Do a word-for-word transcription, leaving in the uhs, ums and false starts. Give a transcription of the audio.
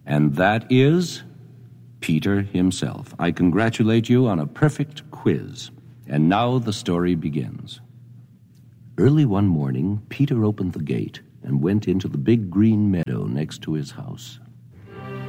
And that is Peter himself. I congratulate you on a perfect quiz. And now the story begins. Early one morning, Peter opened the gate and went into the big green meadow next to his house.